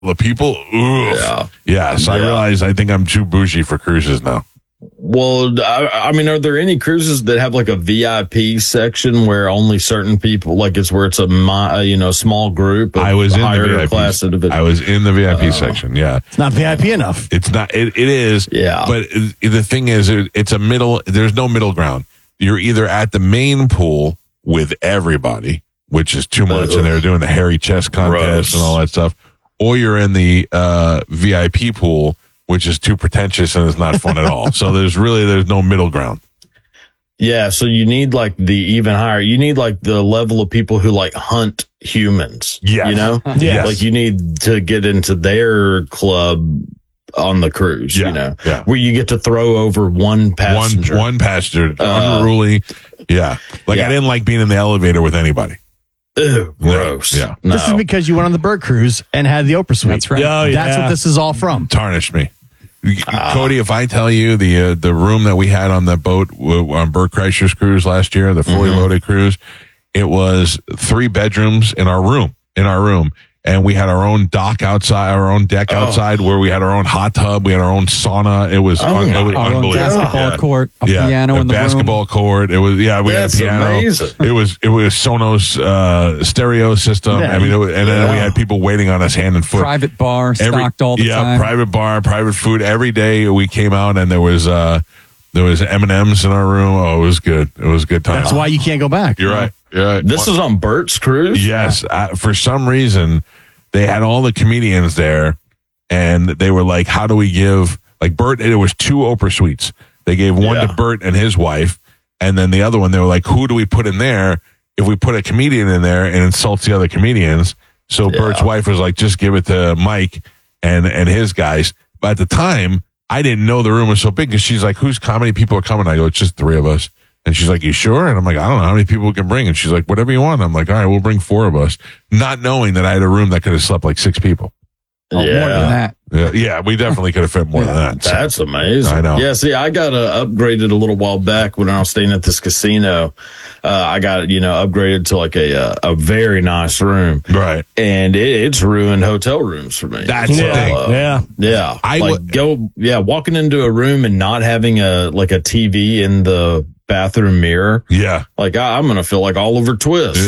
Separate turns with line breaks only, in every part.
the people. Oof. Yeah. So I realize I think I'm too bougie for cruises now.
Well, I mean, are there any cruises that have like a VIP section where only certain people, like it's where it's a small group of
I was in
higher
the VIP
class individuals?
I was in the VIP section. Yeah,
It's not VIP enough.
it's not. It is.
Yeah.
But the thing is, it's a middle. There's no middle ground. You're either at the main pool with everybody, which is too much, and they're doing the hairy chest contest and all that stuff, or you're in the VIP pool, which is too pretentious and it's not fun at all. So there's no middle ground.
Yeah, so you need like the even higher. You need like the level of people who like hunt humans.
Yes.
You know?
Yes.
Like you need to get into their club on the cruise, you know, where you get to throw over one passenger.
One passenger, unruly. Yeah. Like I didn't like being in the elevator with anybody.
Ew, gross.
Yeah.
No.
This is because you went on the Burt cruise and had the Oprah suite.
That's right.
That's what this is all from.
Tarnished me. Cody, if I tell you the room that we had on the boat on Burt Kreischer's cruise last year, the fully loaded cruise, it was 3 bedrooms in our room. And we had our own deck outside where we had our own hot tub. We had our own sauna. It was unbelievable.
Basketball court, a piano in the
basketball court. It was, we had a piano.
Amazing.
It was Sonos stereo system.
Yeah.
I mean, and then we had people waiting on us hand and foot.
private bar stocked all the time.
Private bar, private food. Every day we came out and there was M&Ms in our room. Oh, it was good. It was a good time.
That's why you can't go back.
You're right.
This is on Bert's cruise?
Yes. For some reason, they had all the comedians there, and they were like, how do we give, like Bert, it was 2 Oprah suites. They gave one to Bert and his wife, and then the other one, they were like, who do we put in there if we put a comedian in there and insults the other comedians? So Bert's wife was like, just give it to Mike and his guys. But at the time, I didn't know the room was so big because she's like, whose comedy people are coming? I go, it's just 3 of us. And she's like, you sure? And I'm like, I don't know how many people we can bring. And she's like, whatever you want. I'm like, all right, we'll bring 4 of us. Not knowing that I had a room that could have slept like 6 people.
More than that.
Yeah, we definitely could have fit more than that. So.
That's amazing.
I know.
Yeah, see, I got upgraded a little while back when I was staying at this casino. I got, upgraded to like a very nice room.
Right.
And it's ruined hotel rooms for me.
That's the thing.
Yeah. Walking into a room and not having a TV in the bathroom mirror.
Yeah.
Like I'm going to feel like Oliver Twist.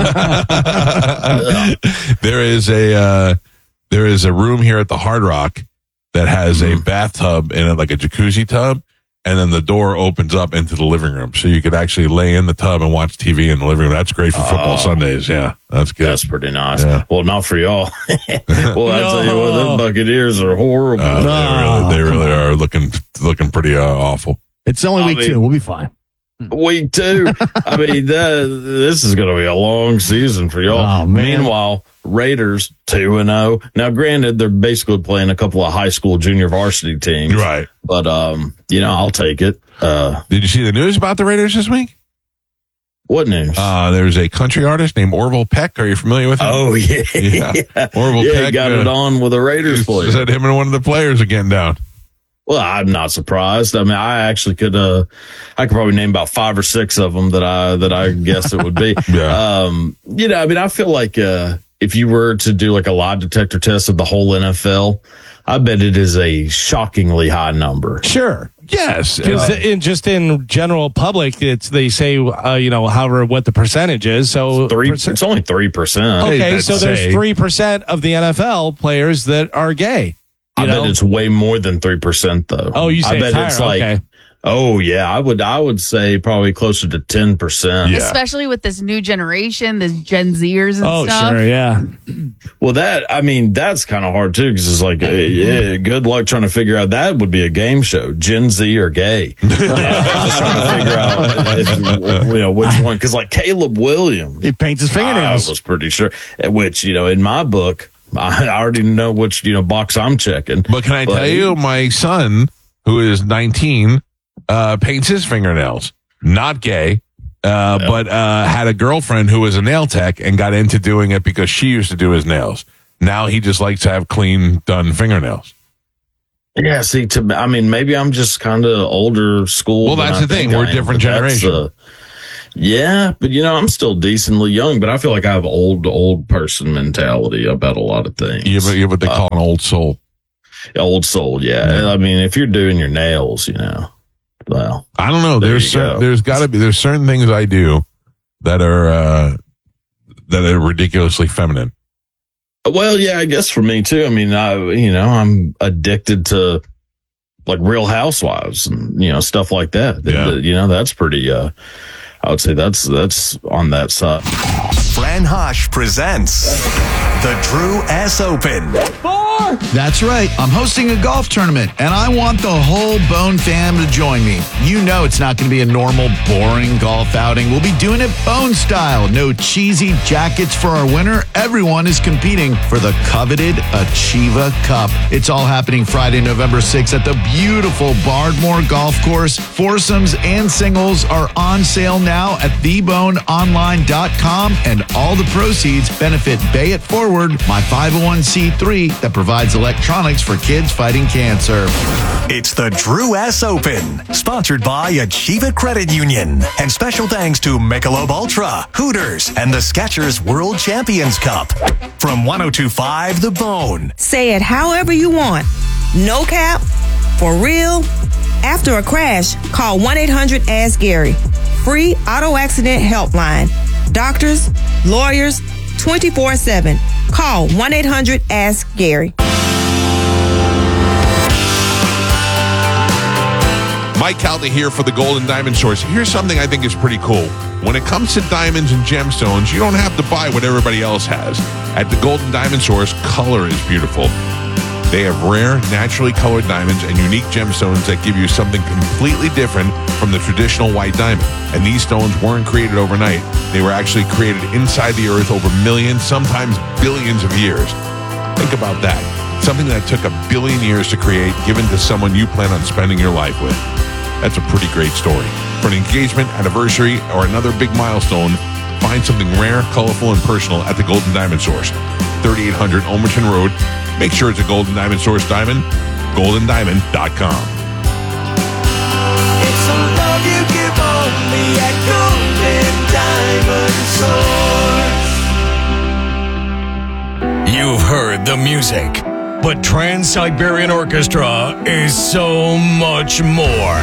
There is a room here at the Hard Rock that has a bathtub in it, like a jacuzzi tub, and then the door opens up into the living room. So you could actually lay in the tub and watch TV in the living room. That's great for football Sundays. Yeah, that's good.
That's pretty nice.
Yeah.
Well, not for y'all. Well, I tell you what, the Buccaneers are horrible.
They really are looking pretty awful.
It's only week 2. We'll be fine.
Week 2. I mean, this is going to be a long season for y'all.
Oh, man.
Meanwhile, Raiders 2-0. Now, granted, they're basically playing a couple of high school junior varsity teams.
Right.
But, I'll take it.
Did you see the news about the Raiders this week?
What news?
There's a country artist named Orville Peck. Are you familiar with him?
Oh, yeah.
Orville Peck.
He got it on with a Raiders player.
Said him and one of the players are getting down.
Well, I'm not surprised. I mean, I actually could probably name about 5 or 6 of them that I guess it would be.
Yeah.
I mean, I feel like, if you were to do like a lie detector test of the whole NFL, I bet it is a shockingly high number.
Sure.
Yes.
Because in general public, they say, however, what the percentage is. So
it's only 3%.
Okay. So there's 3% of the NFL players that are gay.
I bet it's way more than 3%, though.
Oh, you say
I bet
higher.
it's like,
okay.
Oh yeah, I would say probably closer to 10%.
Yeah.
Especially with this new generation, this Gen Zers and stuff.
Oh, sure, yeah.
Well, that's kind of hard too, because it's like, good luck trying to figure out. That would be a game show, Gen Z or gay. Just trying to figure out, which one. Because like Caleb Williams,
He paints his fingernails.
I was pretty sure. Which in my book, I already know which box I'm checking.
But can I tell you, my son, who is 19. Paints his fingernails. Not gay, but had a girlfriend who was a nail tech and got into doing it because she used to do his nails. Now he just likes to have clean, done fingernails.
Yeah, see, maybe I'm just kind of older school.
Well, that's the thing. We're different generations.
Yeah, but I'm still decently young, but I feel like I have old person mentality about a lot of things.
You have what they call an old soul.
Old soul, yeah. I mean, if you're doing your nails, well,
I don't know. There's certain things I do that are ridiculously feminine.
Well, yeah, I guess for me too. I mean, I'm addicted to like Real Housewives and stuff like that.
Yeah.
That's pretty. I would say that's on that side.
Fran Hosh presents the Drew S. Open.
That's right. I'm hosting a golf tournament, and I want the whole Bone fam to join me. You know it's not going to be a normal, boring golf outing. We'll be doing it Bone style. No cheesy jackets for our winner. Everyone is competing for the coveted Achieva Cup. It's all happening Friday, November 6th at the beautiful Bardmore Golf Course. Foursomes and singles are on sale now at theboneonline.com, and all the proceeds benefit Bay It Forward, my 501c3 that provides electronics for kids fighting cancer.
It's the Drew S. Open, sponsored by Achieva Credit Union. And special thanks to Michelob Ultra, Hooters, and the Skechers World Champions Cup. From 102.5 The Bone.
Say it however you want. No cap, for real. After a crash, call 1-800-ASK-GARY. Free auto accident helpline. Doctors, lawyers, 24/7. Call 1-800-ASK-GARY.
Mike Calta here for the Golden Diamond Source. Here's something I think is pretty cool. When it comes to diamonds and gemstones, you don't have to buy what everybody else has. At the Golden Diamond Source, color is beautiful. They have rare, naturally colored diamonds and unique gemstones that give you something completely different from the traditional white diamond. And these stones weren't created overnight. They were actually created inside the earth over millions, sometimes billions of years. Think about that. Something that took 1 billion years to create, given to someone you plan on spending your life with. That's a pretty great story. For an engagement, anniversary, or another big milestone, find something rare, colorful, and personal at the Golden Diamond Source. 3800 Olmerton Road. Make sure it's a Golden Diamond Source diamond. GoldenDiamond.com.
It's a love you give only at Golden Diamond Source.
You've heard the music, but Trans-Siberian Orchestra is so much more.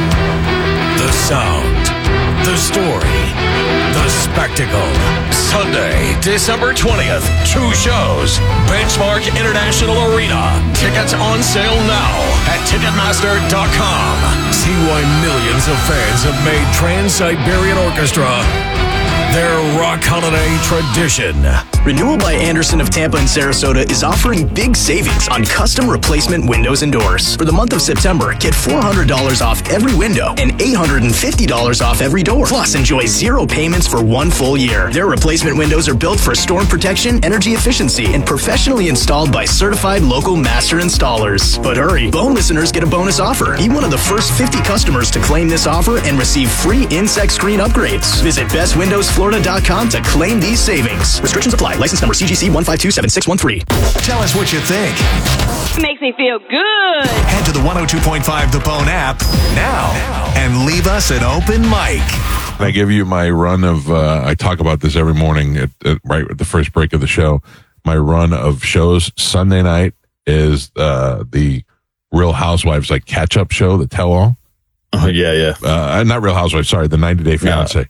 The sound, the story, the spectacle. Sunday, December 20th, 2 shows. Benchmark International Arena. Tickets on sale now at Ticketmaster.com. See why millions of fans have made Trans-Siberian Orchestra their rock holiday tradition.
Renewal by Anderson of Tampa and Sarasota is offering big savings on custom replacement windows and doors. For the month of September, get $400 off every window and $850 off every door. Plus, enjoy 0 payments for 1 full year. Their replacement windows are built for storm protection, energy efficiency, and professionally installed by certified local master installers. But hurry, Bone listeners get a bonus offer. Be one of the first 50 customers to claim this offer and receive free insect screen upgrades. Visit bestwindowsflorida.com to claim these savings. Restrictions apply. License number CGC 1527613.
Tell us what you think.
Makes me feel good.
Head to the 102.5 The Bone app now and leave us an open mic.
I give you my run of, I talk about this every morning right at the first break of the show. My run of shows. Sunday night is the Real Housewives, like catch-up show, the tell-all.
Oh, yeah.
Not Real Housewives, sorry, the 90 Day Fiancé.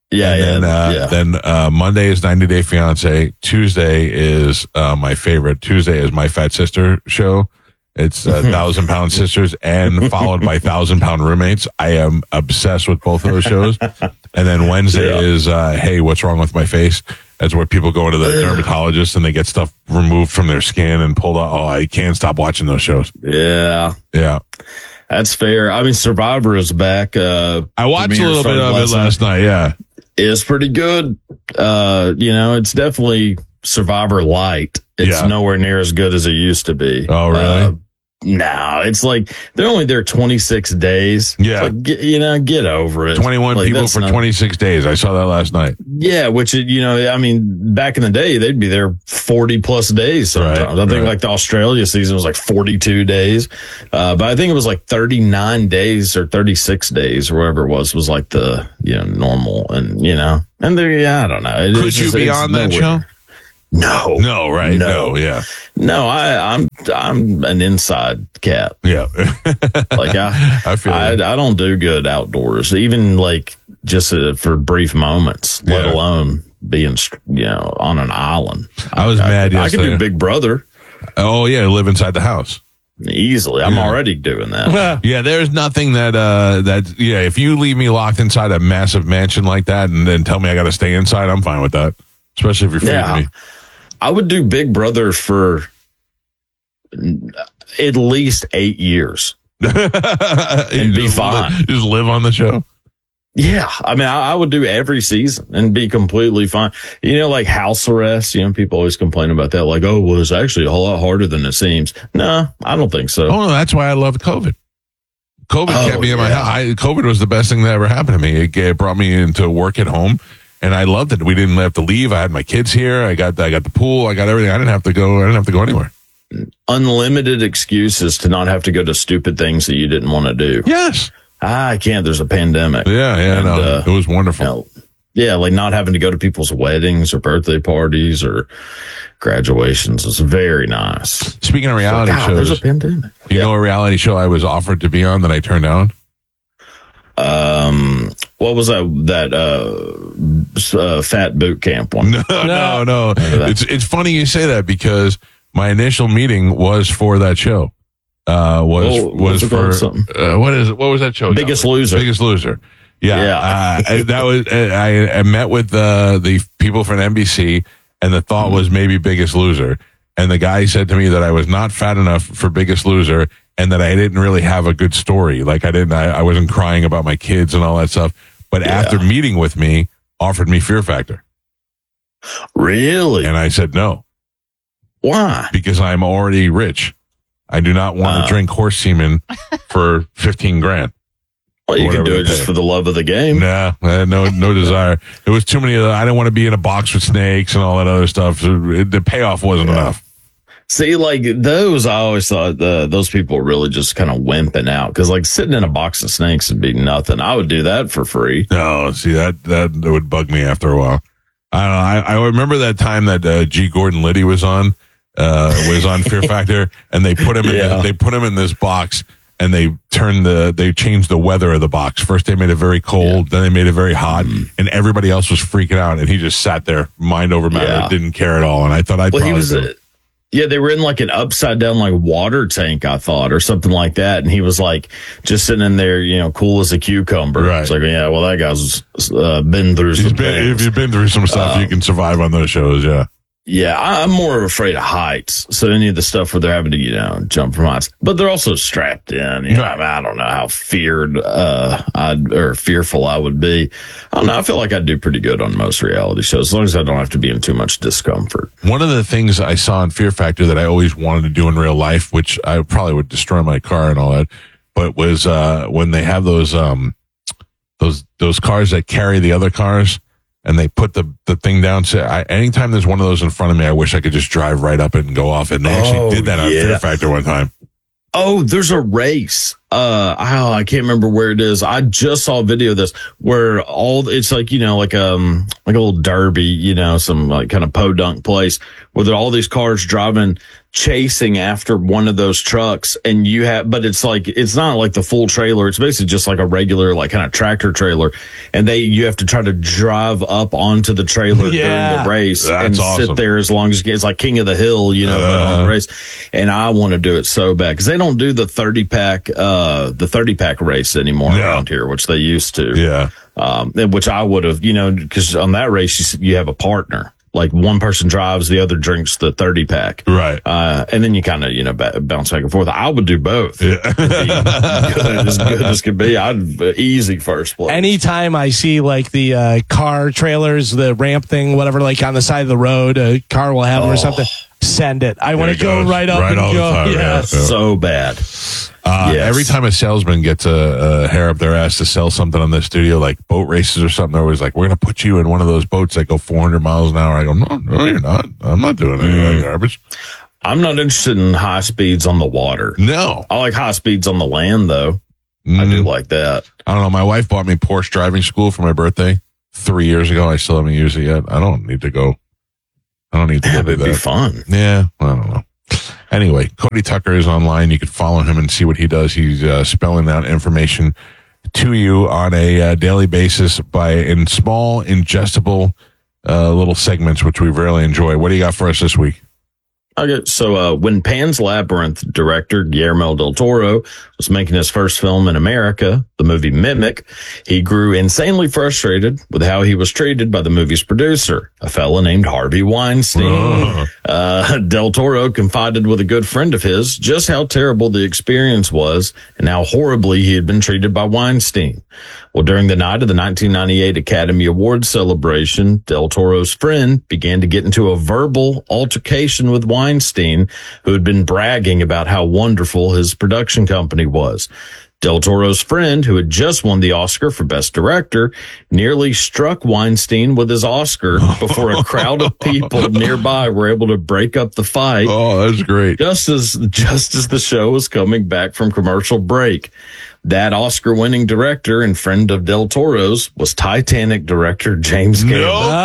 Then Monday is 90 Day Fiancé. Tuesday is my favorite. Tuesday is my Fat Sister show. It's 1,000 Pound Sisters and followed by 1,000 Pound Roommates. I am obsessed with both of those shows. And then Wednesday is Hey, What's Wrong with My Face? That's where people go to the dermatologist and they get stuff removed from their skin and pulled out. Oh, I can't stop watching those shows.
Yeah. That's fair. I mean, Survivor is back.
I watched a little bit of it last night. Yeah.
It's pretty good. It's definitely Survivor light. It's nowhere near as good as it used to be.
Oh, really?
No, it's like they're only there 26 days.
Yeah.
Like, get over it.
21
like,
people for 26 days. I saw that last night.
Yeah, which, I mean, back in the day, they'd be there 40 plus days sometimes.
Right,
I think like the Australia season was like 42 days. But I think it was like 39 days or 36 days or whatever it was like the, normal. And, and I don't know.
Could you be on that show?
No,
right? No, yeah.
No, I'm an inside cat.
Yeah,
like I feel I don't do good outdoors, even like just for brief moments, let alone being on an island.
I was mad yesterday.
I could do Big Brother.
Oh yeah, live inside the house
easily. I'm already doing that.
Yeah, there's nothing that if you leave me locked inside a massive mansion like that and then tell me I got to stay inside, I'm fine with that. Especially if you're feeding me.
I would do Big Brother for at least 8 years and be fine.
Just live on the show.
Yeah. I mean, I would do every season and be completely fine. Like house arrest, people always complain about that. Like, oh, well, it's actually a whole lot harder than it seems. No, I don't think so.
Oh, no, that's why I loved COVID. COVID kept me in my house. COVID was the best thing that ever happened to me. It brought me into work at home. And I loved it. We didn't have to leave. I had my kids here. I got the pool. I got everything. I didn't have to go anywhere.
Unlimited excuses to not have to go to stupid things that you didn't want to do.
Yes.
I can't. There's a pandemic.
Yeah. It was wonderful.
Like not having to go to people's weddings or birthday parties or graduations is very nice.
Speaking of reality shows,
there's a pandemic.
You know a reality show I was offered to be on that I turned down?
What was that fat boot camp one?
No. It's funny you say that because my initial meeting was for that show. Was for what was that show?
Biggest Loser.
Biggest Loser. Yeah. That was I met with the people from NBC, and the thought was maybe Biggest Loser. And the guy said to me that I was not fat enough for Biggest Loser, and that I didn't really have a good story. Like I wasn't crying about my kids and all that stuff. But after meeting with me, offered me Fear Factor.
Really?
And I said no.
Why?
Because I'm already rich. I do not want to drink horse semen for $15,000.
Well, you can do it just for the love of the game.
Nah, no desire. There was too many of I didn't want to be in a box with snakes and all that other stuff. So the payoff wasn't enough.
See, like those, I always thought those people were really just kind of wimping out because, like, sitting in a box of snakes would be nothing. I would do that for free.
No, see that would bug me after a while. I don't know. I remember that time that G. Gordon Liddy was on Fear Factor, and they put him in this box, and they changed the weather of the box. First they made it very cold, then they made it very hot, and everybody else was freaking out, and he just sat there, mind over matter, didn't care at all. And I thought
they were in like an upside down like water tank, I thought, or something like that. And he was like just sitting in there, cool as a cucumber.
Right.
It's like, well, that guy's been through some things.
If you've been through some stuff, you can survive on those shows. Yeah.
Yeah, I'm more afraid of heights. So any of the stuff where they're having to, jump from heights, but they're also strapped in. I don't know how fearful I would be. I don't know. I feel like I'd do pretty good on most reality shows as long as I don't have to be in too much discomfort.
One of the things I saw in Fear Factor that I always wanted to do in real life, which I probably would destroy my car and all that, but was when they have those cars that carry the other cars. And they put the thing down. So anytime there's one of those in front of me, I wish I could just drive right up it and go off it. And they actually did that on Fear Factor one time.
Oh, there's a race. I can't remember where it is. I just saw a video of this where it's like, like a little derby, some like kind of podunk place where there are all these cars driving, chasing after one of those trucks. And but it's like, it's not like the full trailer. It's basically just like a regular, like kind of tractor trailer. And you have to try to drive up onto the trailer during the race.
That's awesome.
Sit there as long as you can. It's like King of the Hill, on the race. And I want to do it so bad because they don't do the 30-pack race anymore around here, which they used to.
Yeah.
Which I would have, because on that race, you have a partner. Like one person drives, the other drinks the 30-pack.
Right.
And then you kind of, bounce back and forth. I would do both. Yeah. As good as could be. Easy first place.
Anytime I see like the car trailers, the ramp thing, whatever, like on the side of the road, a car will have them or something. send it. I want to go right up
right
and
all the
go.
time,
Yes.
yeah.
So bad.
Every time a salesman gets a hair up their ass to sell something on the studio, like boat races or something, they're always like, we're going to put you in one of those boats that go 400 miles an hour. I go, no, you're not. I'm not doing any of that garbage.
I'm not interested in high speeds on the water.
No.
I like high speeds on the land, though. I do like that.
I don't know. My wife bought me Porsche driving school for my birthday 3 years ago. I still haven't used it yet. I don't need to go.
It'd be fun.
Yeah. I don't know. Anyway, Cody Tucker is online. You can follow him and see what he does. He's spelling out information to you on a daily basis in small, ingestible little segments, which we really enjoy. What do you got for us this week?
Okay, so when Pan's Labyrinth director Guillermo del Toro was making his first film in America, the movie Mimic, he grew insanely frustrated with how he was treated by the movie's producer, a fella named Harvey Weinstein. Del Toro confided with a good friend of his just how terrible the experience was and how horribly he had been treated by Weinstein. Well, during the night of the 1998 Academy Awards celebration, Del Toro's friend began to get into a verbal altercation with Weinstein, who had been bragging about how wonderful his production company was. Del Toro's friend, who had just won the Oscar for Best Director, nearly struck Weinstein with his Oscar before a crowd of people nearby were able to break up the fight.
Oh, that's great.
Just as the show was coming back from commercial break. That Oscar-winning director and friend of Del Toro's was Titanic director James Cameron.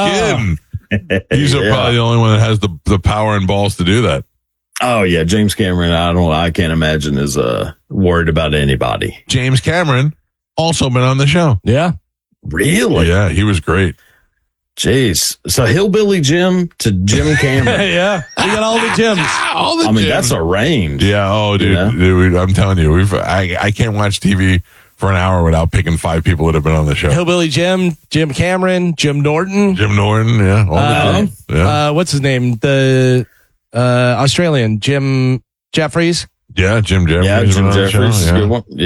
No kidding. He's probably the only one that has the power and balls to do that.
Oh yeah, James Cameron. I can't imagine is worried about anybody.
James Cameron also been on the show.
Yeah,
really?
Yeah, he was great.
Jeez, so Hillbilly Jim to Jim Cameron.
Yeah, we got all the Jims.
I mean, that's a range.
Yeah. Oh, dude, dude, I'm telling you, I can't watch TV for an hour without picking 5 people that have been on the show.
Hillbilly Jim, Jim Cameron, Jim Norton.
Yeah. All the time. Yeah.
What's his name? The Australian Jim Jeffries.
Yeah, Jim Jeffries.
Yeah, Jim Jeffries.
Show,
Good one.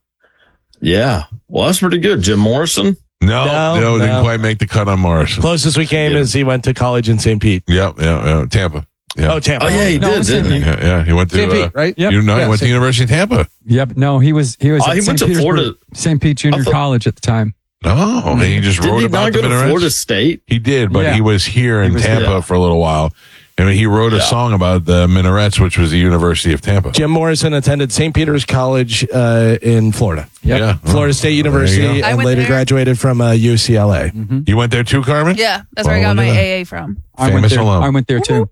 Yeah. Well, that's pretty good. Jim Morrison.
No, didn't quite make the cut on Morrison.
Closest we came is he went to college in St. Pete.
Yep, Tampa. Yeah.
Oh, Tampa.
Oh, yeah, he did, didn't he?
Yeah, he went to
St. Pete, right? Yep.
He went to the University of Tampa.
Yep. No, he was.
He
at
went
St.
to Florida.
St. Pete Junior College at the time.
Oh, he just
Didn't
wrote
he
about
not go
the
to
minarets?
Florida State?
He did, but
Yeah.
he was here in Tampa for a little while. And he wrote a song about the minarets, which was the University of Tampa.
Jim Morrison attended St. Peter's College in Florida.
Yep.
Yeah.
Florida State University,
I
and
went
later
there.
graduated from UCLA.
You went there too, Carmen?
Yeah, that's where I got my AA from.
I went
Famous
there.
alum.
I went there too.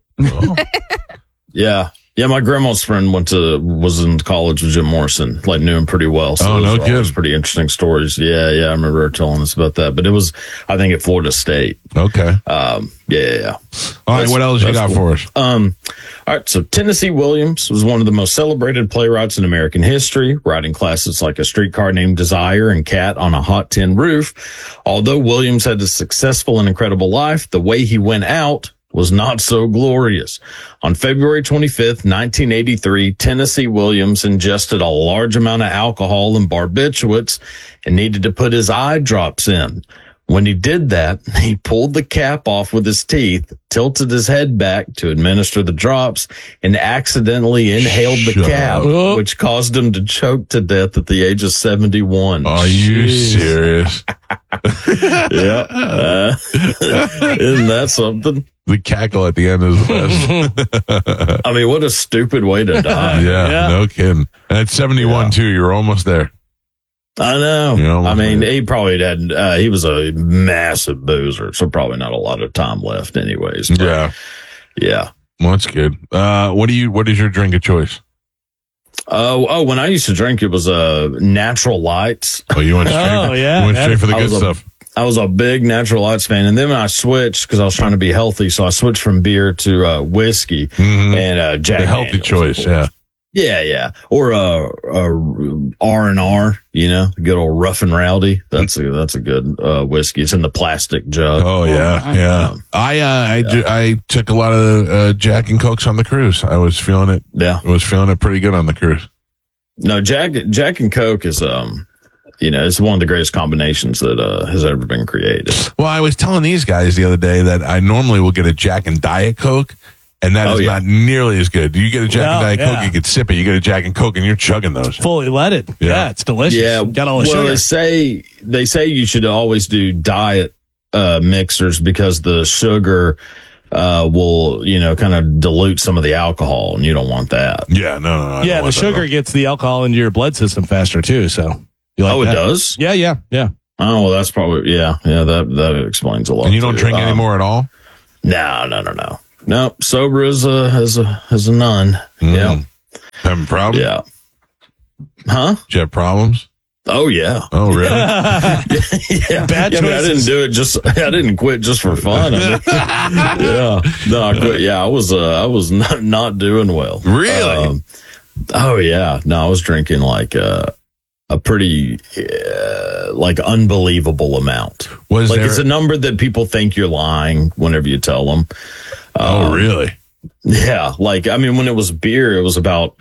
Yeah. Yeah, my grandma's friend was in college with Jim Morrison, like knew him pretty well. So
Oh, no
those were always
kidding.
pretty interesting stories. Yeah, I remember her telling us about that. But it was, I think, at Florida State.
Okay.
Yeah.
All right, what else you got for us?
All right, so Tennessee Williams was one of the most celebrated playwrights in American history, writing classics like A Streetcar Named Desire and Cat on a Hot Tin Roof. Although Williams had a successful and incredible life, the way he went out was not so glorious. On February 25th, 1983, Tennessee Williams ingested a large amount of alcohol and barbiturates and needed to put his eye drops in. When he did that, he pulled the cap off with his teeth, tilted his head back to administer the drops, and accidentally inhaled the
Shut
cap,
up.
which caused him to choke to death at the age of 71.
Are you serious?
Yeah. Isn't that something?
The cackle at the end is the best.
I mean, what a stupid way to die.
Yeah, no kidding. And at 71 too, you're almost there.
I know.
You know,
I mean, he probably had, he was a massive boozer, so probably not a lot of time left anyways. But yeah.
Well, that's good. What is your drink of choice?
When I used to drink, it was Natural Lights.
Oh, you went straight, you went straight for the good stuff.
I was a big Natural Lights fan, and then when I switched, because I was trying to be healthy, so I switched from beer to whiskey and Jack
The healthy
Daniels,
choice, yeah.
Yeah. Or R&R, good old Rough and Rowdy. That's a good whiskey. It's in the plastic jug.
Oh yeah. I took a lot of Jack and Cokes on the cruise. I was feeling it.
Yeah.
I was feeling it pretty good on the cruise.
No, Jack and Coke is it's one of the greatest combinations that has ever been created.
Well, I was telling these guys the other day that I normally will get a Jack and Diet Coke, And that is not nearly as good. You get a Jack and Diet
yeah.
Coke, you could sip it. You get a Jack and Coke, and you're chugging those.
Fully leaded. Yeah, it's delicious.
Yeah,
Got all the
well,
sugar.
they say you should always do diet mixers because the sugar will, kind of dilute some of the alcohol, and you don't want that.
Yeah, no.
Yeah, the sugar gets the alcohol into your blood system faster too. So you like that?
It does?
Yeah.
Oh, well, that's probably that explames a lot.
And you don't drink anymore at all?
No, sober as a nun. Yeah.
Having problems?
Yeah. Huh?
Did you have problems?
Oh yeah.
Oh really?
Yeah.
Bad choices.
I didn't do it I didn't quit just for fun. Yeah. No, I quit. Yeah, I was not doing well.
Really?
Oh yeah. No, I was drinking like a pretty unbelievable amount. It's a number that people think you're lying whenever you tell them.
Oh really?
Yeah. When it was beer, it was about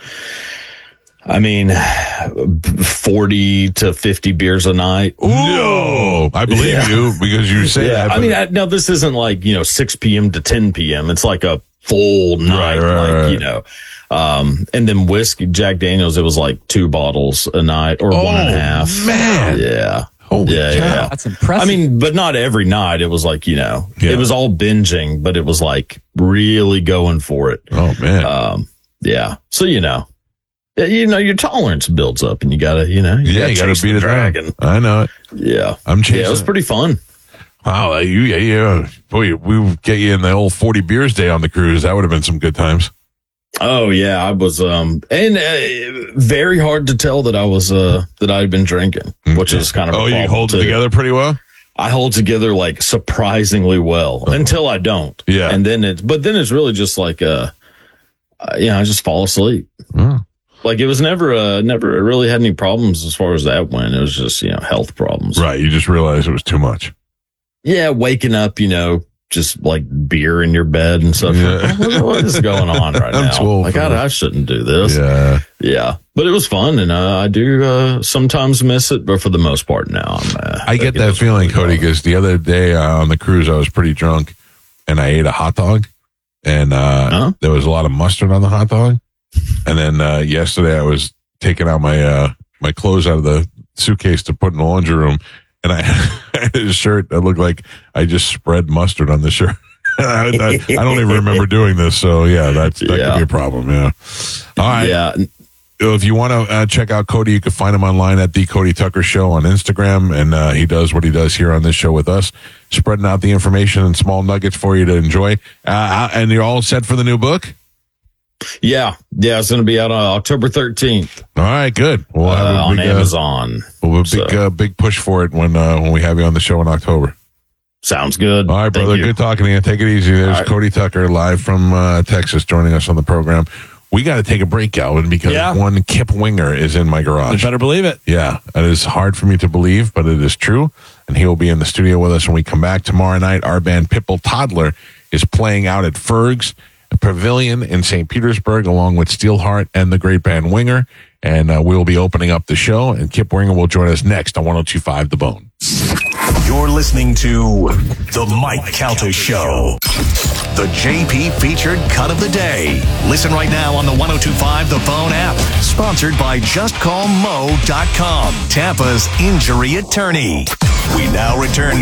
40 to 50 beers a night.
Ooh. No, I believe you because you say that.
Now this isn't 6 p.m. to 10 p.m. It's like a full night,
right.
And then whiskey, Jack Daniels, it was like 2 bottles a night or 1.5.
Man.
Yeah.
Holy cow.
Yeah.
That's impressive.
But not every night. It was it was all binging, but it was really going for it.
Oh man.
Yeah. So, your tolerance builds up and you gotta beat
it
dragon.
I know it.
Yeah.
I'm chasing.
Yeah, it was pretty fun.
Wow. Boy, we would get you in the old 40 beers day on the cruise. That would have been some good times.
Oh yeah. I was, very hard to tell that that I'd been drinking, which is kind of,
you hold it together pretty well?
I hold together surprisingly well until I don't.
Yeah.
And then it's really just I just fall asleep.
Oh.
It was never really had any problems as far as that went. It was just, health problems.
Right. You just realized it was too much.
Yeah. Waking up, just beer in your bed and stuff.
Yeah.
What is going on right
I'm
now?
too old for
I shouldn't do this.
Yeah.
Yeah. But it was fun. And I do sometimes miss it. But for the most part now,
I get that feeling, Cody, because the other day on the cruise, I was pretty drunk and I ate a hot dog and there was a lot of mustard on the hot dog. And then yesterday I was taking out my my clothes out of the suitcase to put in the laundry room, and I had a shirt that looked like I just spread mustard on the shirt. I don't even remember doing this, so that could be a problem. Yeah. All right.
Yeah.
If you want to check out Cody, you can find him online at The Cody Tucker Show on Instagram, and he does what he does here on this show with us, spreading out the information and small nuggets for you to enjoy. And you're all set for the new book?
Yeah. It's going to be out on October 13th.
All right, good. We'll have
on Amazon.
We'll have a big push for it when we have you on the show in October.
Sounds good.
All right, brother. Good talking to you. Take it easy. There's Cody Tucker live from Texas joining us on the program. We got to take a break, Calvin, because one Kip Winger is in my garage.
You better believe it.
Yeah, it is hard for me to believe, but it is true. And he will be in the studio with us when we come back tomorrow night. Our band Pitbull Toddler is playing out at Ferg's Pavilion in St. Petersburg, along with Steelheart and the great band Winger. And we'll be opening up the show, and Kip Winger will join us next on 102.5 The Bone.
You're listening to The Mike Calta Show, the JP featured cut of the day. Listen right now on the 102.5 The Bone app, sponsored by JustCallMo.com, Tampa's injury attorney. We now return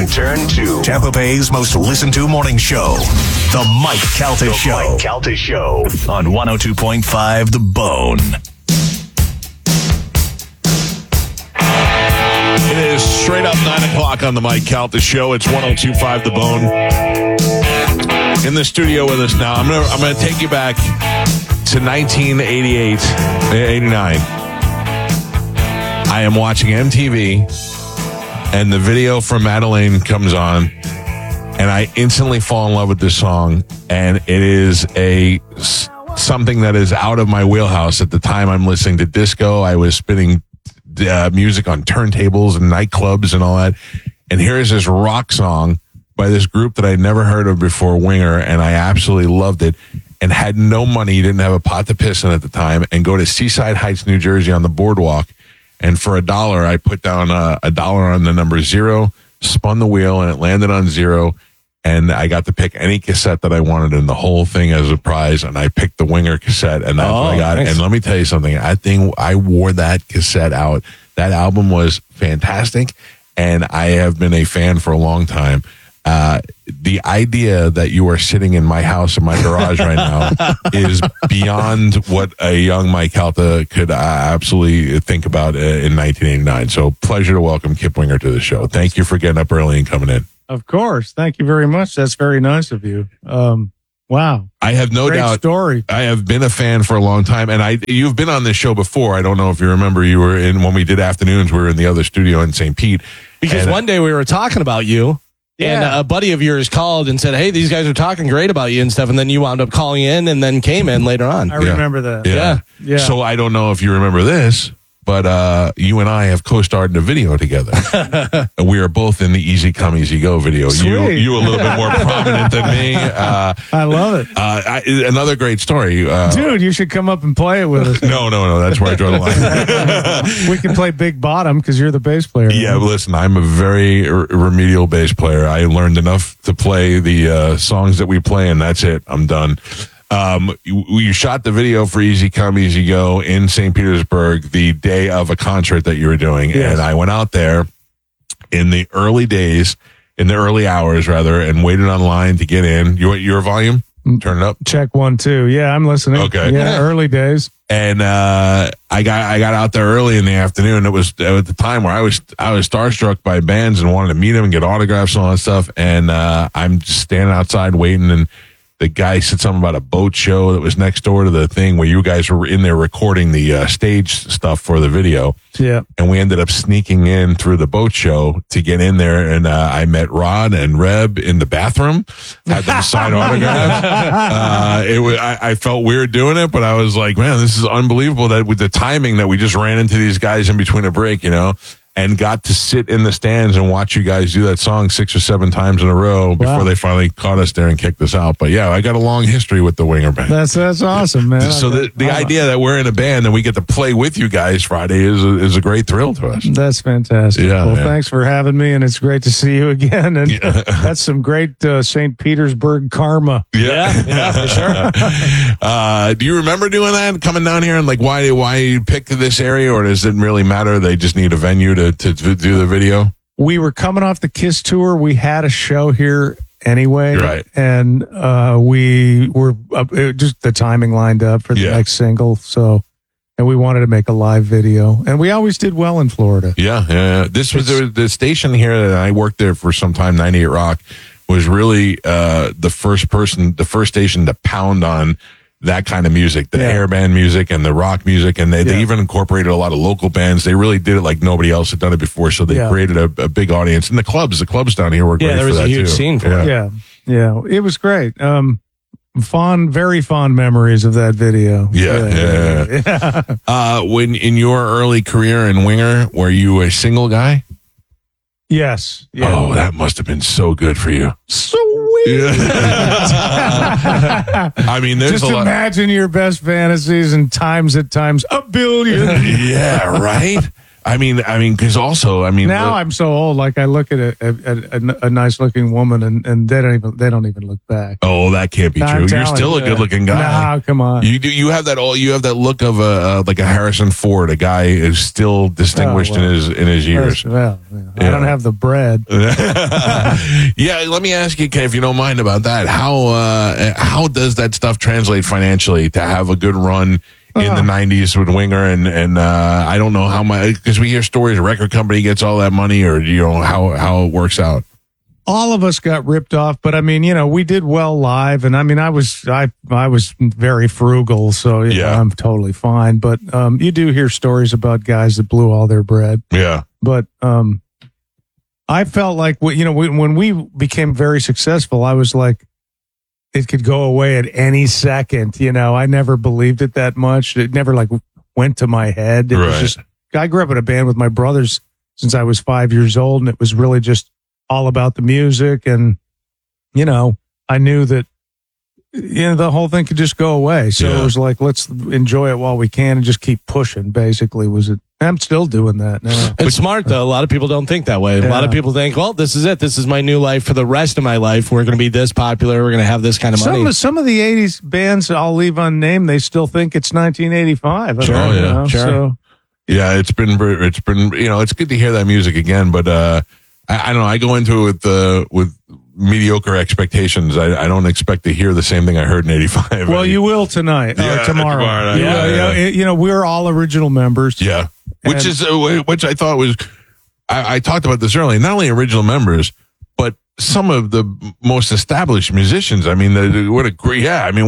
to Tampa Bay's most listened to morning show, The Mike Calta Show. Mike Calta Show on 102.5 The Bone.
It is straight up 9 o'clock on the Mike Calta Show. It's 102.5 The Bone. In the studio with us now, I'm gonna take you back to 1988, 89. I am watching MTV, and the video from Madeleine comes on, and I instantly fall in love with this song. And it is something that is out of my wheelhouse. At the time, I'm listening to disco. I was spinning music on turntables and nightclubs and all that. And here's this rock song by this group that I'd never heard of before, Winger, and I absolutely loved it and had no money, didn't have a pot to piss in at the time, and go to Seaside Heights, New Jersey on the boardwalk. And for $1, I put down $1 on the number 0, spun the wheel, and it landed on 0. And I got to pick any cassette that I wanted in the whole thing as a prize. And I picked the Winger cassette, and that's what I got.
Nice.
And let me tell you something. I wore that cassette out. That album was fantastic, and I have been a fan for a long time. The idea that you are sitting in my house, in my garage right now, is beyond what a young Mike Calta could absolutely think about in 1989. So, pleasure to welcome Kip Winger to the show. Thank you for getting up early and coming in.
Of course. Thank you very much. That's very nice of you. Wow.
I have no
Great
doubt.
Story.
I have been a fan for a long time, and you've been on this show before. I don't know if you remember. You were in when we did afternoons. We were in the other studio in St. Pete.
Because one day we were talking about you, and
Yeah.
a buddy of yours called and said, "Hey, these guys are talking great about you and stuff." And then you wound up calling in, and then came in later on.
I remember that.
Yeah.
Yeah.
So I don't know if you remember this, but you and I have co-starred in a video together. And we are both in the Easy Come, Easy Go video.
Sweet.
You a little bit more prominent than me.
I love it.
Another great story.
Dude, you should come up and play it with us.
No. That's where I draw the line.
We can play Big Bottom because you're the bass player.
Yeah, but listen, I'm a very remedial bass player. I learned enough to play the songs that we play, and that's it. I'm done. You shot the video for Easy Come, Easy Go in St. Petersburg the day of a concert that you were doing.
Yes.
And I went out there in the early hours, and waited online to get in. Your volume? Turn it up.
Check 1, 2. Yeah, I'm listening.
Okay.
Yeah, early days.
And I got out there early in the afternoon. It was at the time where I was starstruck by bands and wanted to meet them and get autographs and all that stuff. And I'm just standing outside waiting, and the guy said something about a boat show that was next door to the thing where you guys were in there recording the stage stuff for the video.
Yeah.
And we ended up sneaking in through the boat show to get in there. And I met Rod and Reb in the bathroom, had them sign autographs. I felt weird doing it, but I was like, man, this is unbelievable that with the timing that we just ran into these guys in between a break, and got to sit in the stands and watch you guys do that song 6 or 7 times in a row before they finally caught us there and kicked us out. But yeah, I got a long history with the Winger Band.
That's awesome, man.
So the idea that we're in a band and we get to play with you guys Friday is a great thrill to us.
That's fantastic.
Yeah,
well,
man.
thanks for having me, and it's great to see you again. And that's some great St. Petersburg karma.
Yeah, for sure.
Do you remember doing that, coming down here, and like why you picked this area, or does it really matter? They just need a venue to do the video.
We were coming off the Kiss tour. We had a show here anyway,
Right.
And we were just the timing lined up for the next single. So, and we wanted to make a live video, and we always did well in Florida.
Yeah. This was the station here that I worked there for some time. 98 Rock was really the first station to pound on that kind of music, the hair band music and the rock music. And they even incorporated a lot of local bands. They really did it like nobody else had done it before. So they created a big audience. And the clubs down here were great for that too.
Yeah, there was a huge scene for it.
Yeah. It was great. Very fond memories of that video.
Yeah. When in your early career in Winger, were you a single guy?
Yes. Yeah.
Oh, that must have been so good for you.
Sweet.
I mean, there's
just
a lot.
imagine your best fantasies and times at times a billion.
Yeah, right. I mean, because also,
now I'm so old. Like I look at a nice looking woman, and they don't even look back.
Oh, that can't be true. You're still a good looking guy.
No, come on.
You have that look of like a Harrison Ford, a guy who's still distinguished in his years.
I don't have the bread.
Yeah, let me ask you, if you don't mind about that. How does that stuff translate financially to have a good run in the 90s with Winger? And I don't know how much, because we hear stories, a record company gets all that money, or how it works out.
All of us got ripped off, but I mean, we did well live, and I mean, I was very frugal, so I'm totally fine. But you do hear stories about guys that blew all their bread.
Yeah.
But I felt like when we became very successful, I was like, it could go away at any second. I never believed it that much. It never went to my head. It was just, I grew up in a band with my brothers since I was 5 years old, and it was really just all about the music. And, I knew that, the whole thing could just go away. So it was like, let's enjoy it while we can and just keep pushing, basically, was it. I'm still doing that now.
It's smart, though. A lot of people don't think that way. A lot of people think, well, this is it. This is my new life for the rest of my life. We're going to be this popular. We're going to have this kind of money.
Some of the 80s bands I'll leave unnamed, they still think it's 1985.
Sure, yeah.
Sure.
So,
yeah, it's been, it's good to hear that music again, but I don't know. I go into it with mediocre expectations. I don't expect to hear the same thing I heard in 85.
Well, you will tonight or tomorrow.
Tomorrow,
yeah. We're all original members.
Yeah. Which I thought was, I talked about this earlier, not only original members, but some of the most established musicians. I mean, what a great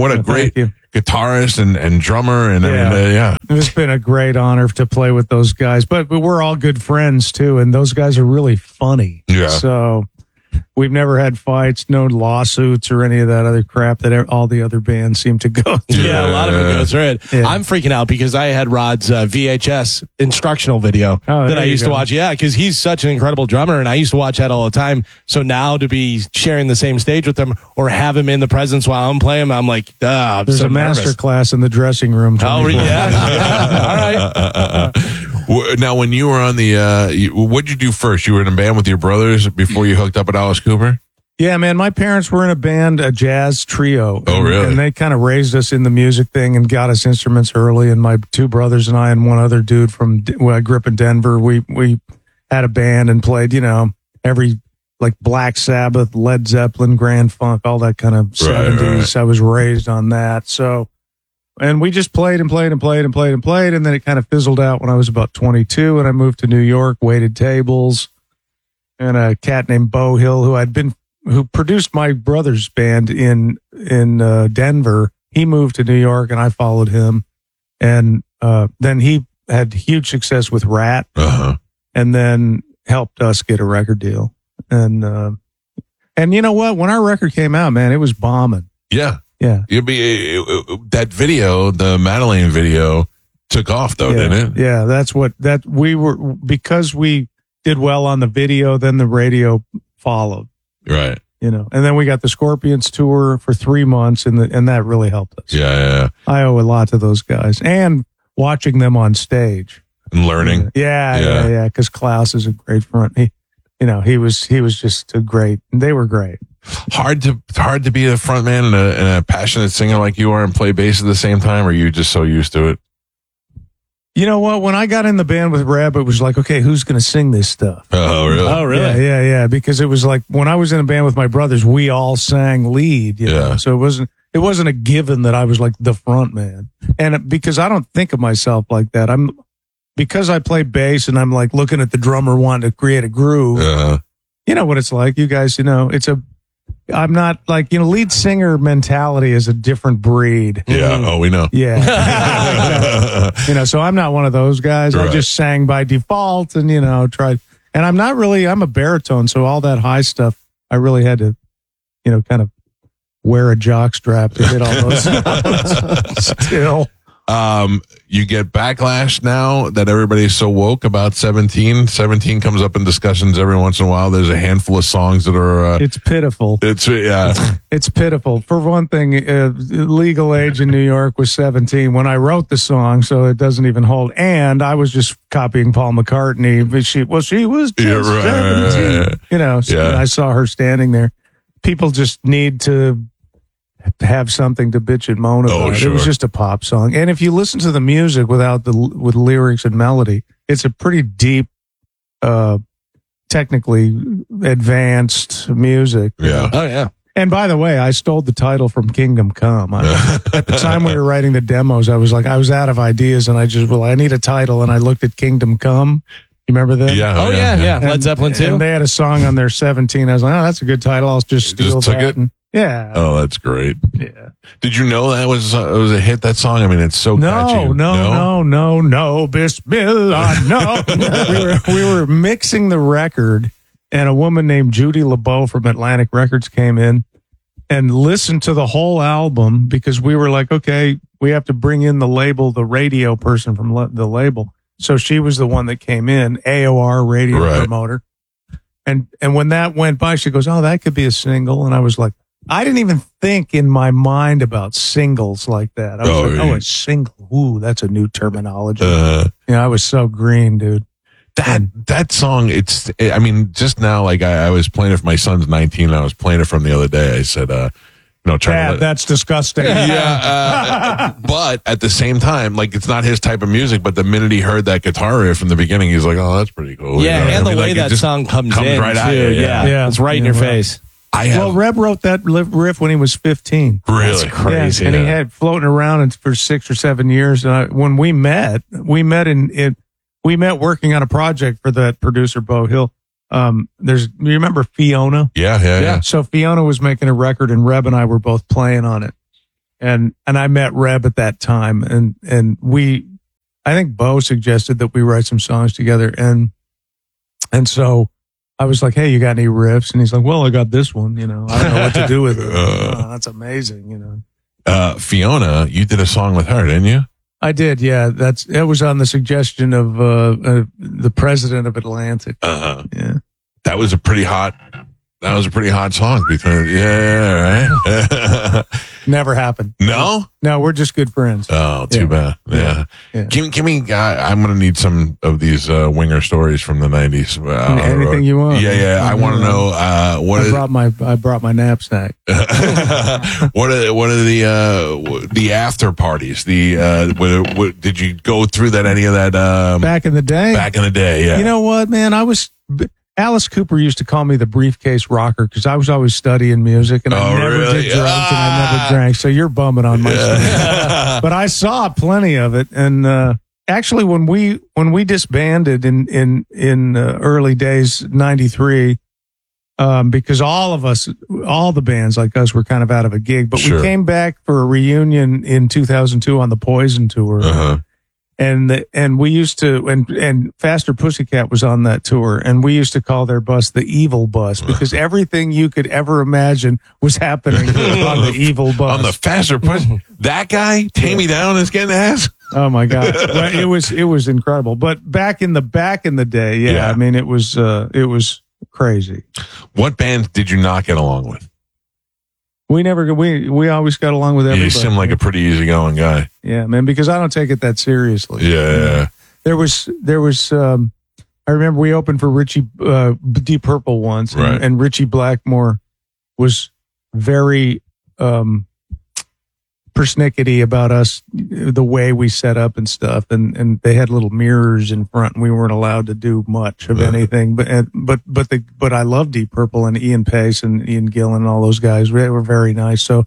guitarist and drummer. And
It's been a great honor to play with those guys, but we're all good friends too. And those guys are really funny.
Yeah.
So we've never had fights, no lawsuits or any of that other crap that all the other bands seem to go through.
Yeah, a lot of it goes through it.
Yeah.
I'm freaking out because I had Rod's VHS instructional video that I used to watch. Yeah, because he's such an incredible drummer, and I used to watch that all the time. So now to be sharing the same stage with him or have him in the presence while I'm playing, I'm like, I'm
There's
so
a master
nervous.
class in the dressing room.
Oh,
24.
yeah. All right.
Now, when you were on what'd you do first? You were in a band with your brothers before you hooked up with Alice Cooper?
Yeah, man, my parents were in a band, a jazz trio.
Oh, really?
And they kind of raised us in the music thing and got us instruments early. And my two brothers and I and one other dude I grew up in Denver. We had a band and played, every like Black Sabbath, Led Zeppelin, Grand Funk, all that kind of 70s. Right. I was raised on that. So, and we just played and played and played and played and played. And then it kind of fizzled out when I was about 22 and I moved to New York, waited tables. And a cat named Bo Hill, who produced my brother's band in Denver. He moved to New York and I followed him. And then he had huge success with Rat and then helped us get a record deal. And you know what? When our record came out, man, it was bombing.
Yeah.
Yeah.
That video, the Madeline video, took off though, didn't it?
Yeah, because we did well on the video, then the radio followed.
Right.
And then we got the Scorpions tour for 3 months and that really helped us.
Yeah.
I owe a lot to those guys and watching them on stage
and learning.
Yeah. Because Klaus is a great front. He was just they were great.
Hard to be a front man and a passionate singer like you are and play bass at the same time, or are you just so used to it?
You know what? When I got in the band with Reb, it was like, okay, who's going to sing this stuff?
Oh, really?
Oh, really?
Yeah. Because it was like when I was in a band with my brothers, we all sang lead. You know? So it wasn't a given that I was like the front man. And because I don't think of myself like that, because I play bass and I'm like looking at the drummer wanting to create a groove. You know what it's like, you guys. I'm not like, lead singer mentality is a different breed.
Yeah. Oh, we know.
Yeah. So I'm not one of those guys. Right. I just sang by default and, tried. And I'm a baritone. So all that high stuff, I really had to, kind of wear a jock strap to hit all those notes still.
You get backlash now that everybody's so woke about 17. 17 comes up in discussions every once in a while. There's a handful of songs that are.
It's pitiful. It's pitiful. For one thing, legal age in New York was 17 when I wrote the song, so it doesn't even hold. And I was just copying Paul McCartney, but she was just 17. I saw her standing there. People just need to have something to bitch and moan about.
Sure.
It was just a pop song. And if you listen to the music with lyrics and melody, it's a pretty deep, technically advanced music.
Yeah.
Oh, yeah.
And by the way, I stole the title from Kingdom Come. At the time we were writing the demos, I was out of ideas and I need a title. And I looked at Kingdom Come. You remember that?
Yeah.
Oh, yeah. Led Zeppelin too.
And they had a song on their 17. I was like, oh, that's a good title. I'll just steal that. Yeah.
Oh, that's great.
Yeah.
Did you know that was a hit, that song? I mean, it's so catchy.
No. Bismillah, no. we were mixing the record, and a woman named Judy LeBeau from Atlantic Records came in and listened to the whole album because we were like, okay, we have to bring in the radio person from the label. So she was the one that came in, AOR radio promoter. And when that went by, she goes, oh, that could be a single. And I was like, I didn't even think in my mind about singles like that. I was a single. Ooh, that's a new terminology. I was so green, dude.
That song, I mean, just now, like I was playing it for my son's 19, and I was playing it from the other day. I said,
that's disgusting.
Yeah. But at the same time, like, it's not his type of music, but the minute he heard that guitar riff from the beginning, he's like, oh, that's pretty cool.
Yeah, and the way that song comes in,
right
too.
at you.
Yeah. It's right in your face.
Reb wrote that riff when he was 15.
Really?
That's crazy.
Yeah. And he had floating around for 6 or 7 years. And when we met working on a project for that producer, Bo Hill. You remember Fiona?
Yeah.
So Fiona was making a record, and Reb and I were both playing on it. And I met Reb at that time, and I think Bo suggested that we write some songs together, and so I was like, hey, you got any riffs? And he's like, well, I got this one, I don't know what to do with it. That's amazing,
Fiona, you did a song with her, didn't you?
I did, yeah. That was on the suggestion of the president of Atlantic. Yeah,
that was a pretty hot song. Right?
Never happened.
No,
we're just good friends.
Oh, too bad. Yeah. Give me. I'm gonna need some of these Winger stories from the 90s.
Anything you want.
Yeah. I want to know what.
I brought my knapsack.
What are the after parties? Did you go through that? Any of that?
Back in the day.
Yeah.
You know what, man? Alice Cooper used to call me the briefcase rocker because I was always studying music, and I never did drugs and I never drank. So you're bumming on my stuff. But I saw plenty of it, and actually, when we disbanded in early days '93, because all the bands like us were kind of out of a gig, but we came back for a reunion in 2002 on the Poison tour. And we used to, and Faster Pussycat was on that tour, and we used to call their bus the Evil Bus because everything you could ever imagine was happening on the Evil Bus.
On the Faster Pussycat, that guy, Tammy Down is getting ass.
Oh my God. It was incredible. But back in the day, I mean, it was crazy.
What bands did you not get along with?
We always got along with everybody.
You seem like a pretty easygoing guy.
Yeah, man, because I don't take it that seriously.
Yeah.
There was I remember we opened for Richie Deep Purple once, and Richie Blackmore was very persnickety about us, the way we set up and stuff, and they had little mirrors in front, and we weren't allowed to do much of anything. But I love Deep Purple and Ian Pace and Ian Gillan and all those guys. They were very nice. So,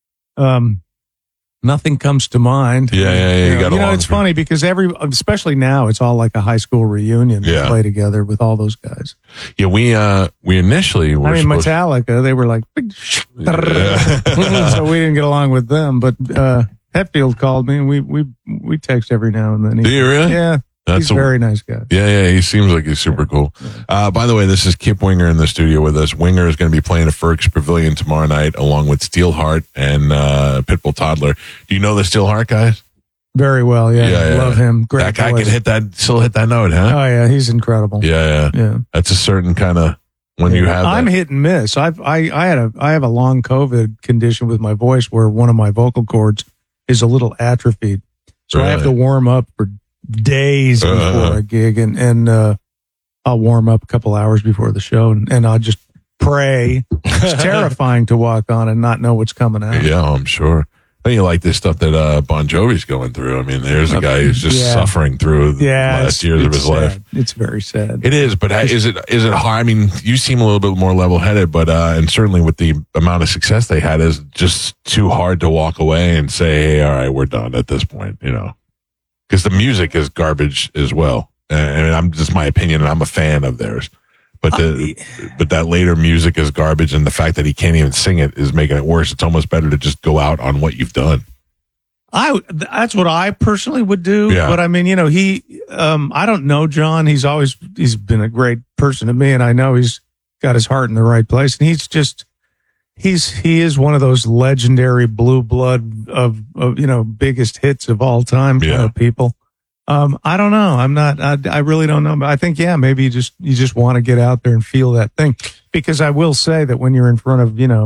nothing comes to mind.
Yeah.
It's funny because especially now, it's all like a high school reunion. We play together with all those guys.
Yeah, we initially were.
Metallica, they were like, so we didn't get along with them. But Hetfield called me, and we text every now and then.
Do you really?
Yeah. He's a very nice guy.
Yeah, he seems like he's super cool. By the way, this is Kip Winger in the studio with us. Winger is going to be playing at Ferg's Pavilion tomorrow night, along with Steelheart and Pitbull Toddler. Do you know the Steelheart guys?
Very well, yeah. Love him. Great.
That guy can still hit that note, huh?
Oh yeah, he's incredible.
Yeah. That's a certain kind of when you have.
I'm hit and miss. I have a long COVID condition with my voice where one of my vocal cords is a little atrophied, so I have to warm up for days before a gig, and I'll warm up a couple hours before the show, and I'll just pray. It's terrifying to walk on and not know what's coming out.
Yeah, I'm sure. I think you like this stuff that Bon Jovi's going through. I mean, there's a guy who's just suffering through the last years of his life.
It's very sad.
It is, but is it hard? I mean, you seem a little bit more level-headed, but and certainly with the amount of success they had, is just too hard to walk away and say, hey, all right, we're done at this point, because the music is garbage as well. And I'm just my opinion, and I'm a fan of theirs. But but that later music is garbage, and the fact that he can't even sing it is making it worse. It's almost better to just go out on what you've done.
That's what I personally would do.
Yeah.
But I mean, I don't know John. He's been a great person to me, and I know he's got his heart in the right place. And he is one of those legendary blue blood of biggest hits of all time people. I don't know. I really don't know. But I think, maybe you just want to get out there and feel that thing. Because I will say that when you're in front of,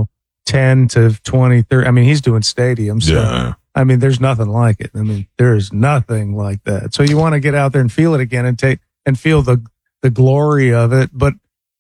10 to 20, 30. I mean, he's doing stadiums. So,
Yeah.
I mean, there's nothing like it. I mean, there's nothing like that. So you want to get out there and feel it again and feel the glory of it. But,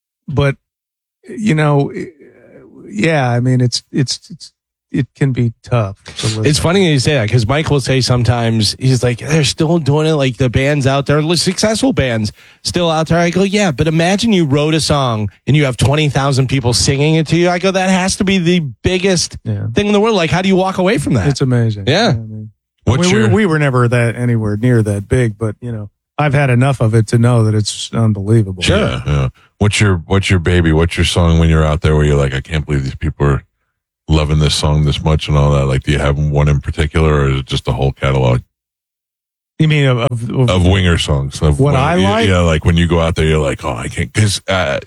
you know, yeah, I mean, it can be tough.
It's funny you say that because Mike will say sometimes he's like, they're still doing it. Like the bands out there, successful bands still out there. I go, yeah, but imagine you wrote a song and you have 20,000 people singing it to you. I go, that has to be the biggest thing in the world. Like, how do you walk away from that?
It's amazing.
Yeah.
I mean, we were never anywhere near that big, but you know, I've had enough of it to know that it's unbelievable.
Sure. Yeah. What's your baby? What's your song when you're out there where you're like, I can't believe these people are loving this song this much and all that? Like, do you have one in particular, or is it just the whole catalog?
You mean of
Winger songs? Of
what I like?
Yeah, like when you go out there, you're like, oh, I can't, because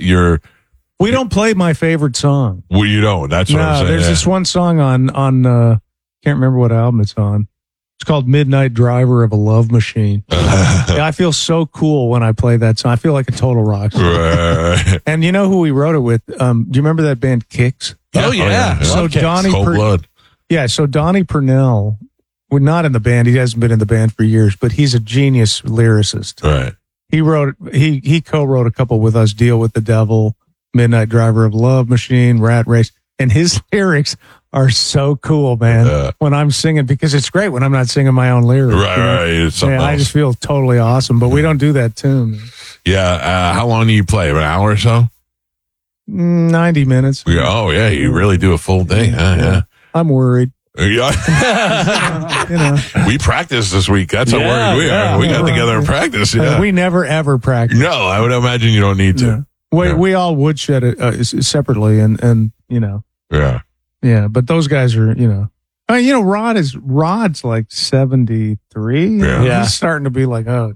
we don't play my favorite song.
Well, you don't. That's what I'm saying.
There's this one song on can't remember what album it's on. It's called Midnight Driver of a Love Machine. Yeah, I feel so cool when I play that song. I feel like a total rock star.
Right.
And you know who we wrote it with? Do you remember that band Kix?
Oh yeah.
So Donnie
Cold Blood.
Yeah, so Donnie Purnell, we're not in the band. He hasn't been in the band for years, but he's a genius lyricist.
Right.
He co-wrote a couple with us, Deal with the Devil, Midnight Driver of Love Machine, Rat Race, and his lyrics are so cool, man. When I'm singing, because it's great when I'm not singing my own lyrics.
Right,
you know?
right. It's something
I
else.
just feel totally awesome, but we don't do that tune.
Yeah. How long do you play? About an hour or so?
90 minutes.
Oh, yeah. You really do a full day. Yeah.
I'm worried.
Yeah.
You know.
We practiced this week. That's how worried we are. We got together and practiced. Yeah.
We never ever practice.
No, I would imagine you don't need to.
We all woodshed it separately, and you know.
Yeah.
Yeah, but those guys are, you know. I mean, you know, Rod's like 73.
Yeah.
He's starting to be like, oh.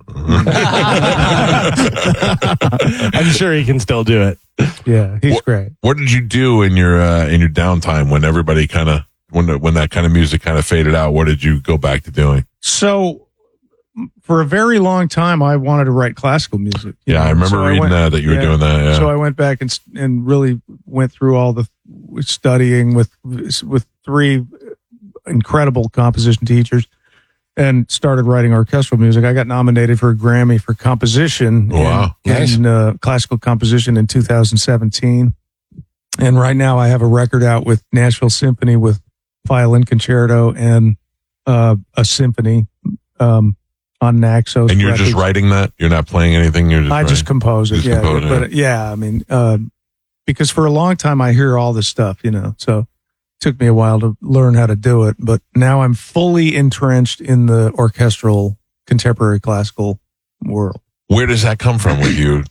I'm sure he can still do it.
Yeah, he's great.
What did you do in your downtime when everybody kind of when that kind of music kind of faded out? What did you go back to doing?
So, for a very long time, I wanted to write classical music.
Yeah, I remember reading that you were doing that. Yeah.
So I went back and really went through all the studying with three incredible composition teachers and started writing orchestral music. I got nominated for a Grammy for composition.
Wow.
in classical composition in 2017. And right now I have a record out with Nashville Symphony with violin concerto and a symphony on Naxos.
And you're
records.
just writing that? You're not playing anything?
I just compose it. Yeah. But yeah, I mean, because for a long time I hear all this stuff, you know, so it took me a while to learn how to do it, but now I'm fully entrenched in the orchestral contemporary classical world.
Where does that come from with you?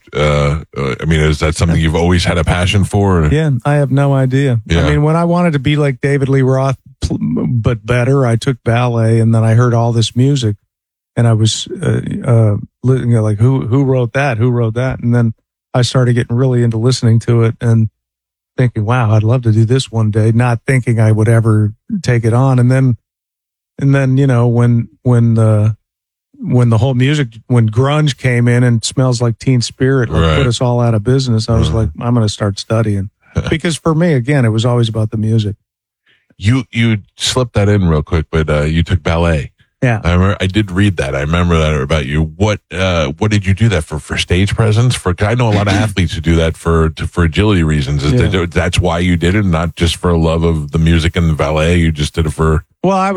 I mean, is that something you've always had a passion for?
Yeah, I have no idea.
Yeah.
I mean, when I wanted to be like David Lee Roth, but better, I took ballet, and then I heard all this music, and I was like, who wrote that? Who wrote that? And then I started getting really into listening to it and thinking, wow, I'd love to do this one day, not thinking I would ever take it on. And then, you know, when the whole music, when grunge came in and Smells Like Teen Spirit put us all out of business, I was like, I'm going to start studying. Because for me, again, it was always about the music.
You slipped that in real quick, but you took ballet.
Yeah,
I did read that. I remember that about you. What did you do that for stage presence? I know a lot of athletes who do that for agility reasons. That's why you did it, not just for a love of the music and the ballet. You just did it for.
Well,